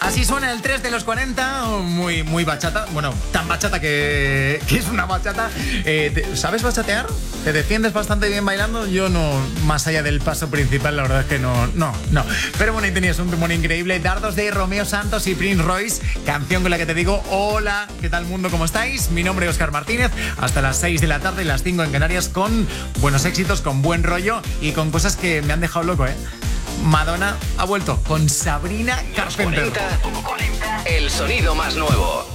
Así suena el 3 de los 40, muy, muy bachata. Bueno, tan bachata que es una bachata. ¿Sabes bachatear? ¿Te defiendes bastante bien bailando? Yo no, más allá del paso principal, la verdad es que no. Pero bueno, ahí tenías un temor increíble. Dardos de Romeo Santos y Prince Royce, canción con la que te digo, hola, ¿qué tal mundo? ¿Cómo estáis? Mi nombre es Óscar Martínez, hasta las 6 de la tarde y las 5 en Canarias, con buenos éxitos, con buen rollo y con cosas que me han dejado loco, ¿eh? Madonna ha vuelto con Sabrina Carpenter. Los 40, el sonido más nuevo.